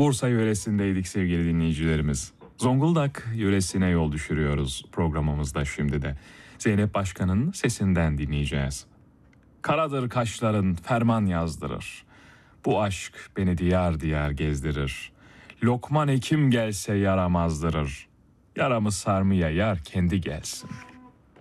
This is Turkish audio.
Bursa yöresindeydik sevgili dinleyicilerimiz. Zonguldak yöresine yol düşürüyoruz programımızda şimdi de. Zeynep Başkan'ın sesinden dinleyeceğiz. Karadır kaşların ferman yazdırır. Bu aşk beni diyar diyar gezdirir. Lokman hekim gelse yaramazdırır. Yaramı sarmaya yar kendi gelsin.